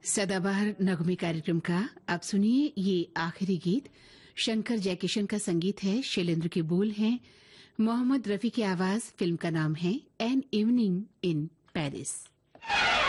सदाबहार नगमे कार्यक्रम का आप सुनिए ये आखिरी गीत। शंकर जयकिशन का संगीत है, शैलेंद्र के बोल हैं, मोहम्मद रफी की आवाज। फिल्म का नाम है एन इवनिंग इन पेरिस।